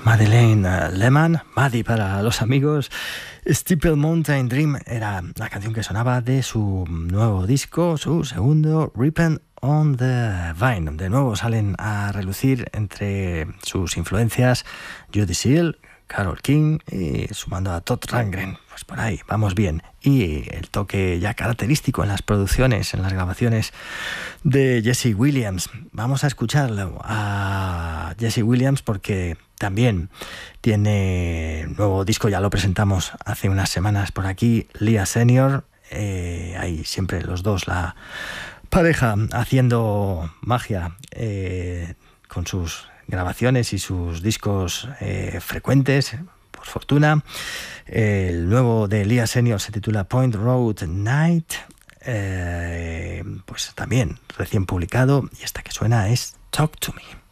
Madeleine Lehmann, Maddie para los amigos. Steeple Mountain Dream era la canción que sonaba de su nuevo disco, su segundo, Ripen on the Vine. De nuevo salen a relucir entre sus influencias Judy Seal, Carole King y sumando a Todd Rundgren. Pues por ahí, vamos bien. Y el toque ya característico en las producciones, en las grabaciones de Jesse Williams. Vamos a escucharlo a Jesse Williams porque también tiene nuevo disco, ya lo presentamos hace unas semanas por aquí, Leah Senior. Ahí siempre los dos, la pareja haciendo magia con sus grabaciones y sus discos frecuentes, por fortuna. El nuevo de Leah Senior se titula Point Road Night, pues también recién publicado, y esta que suena es Talk to Me.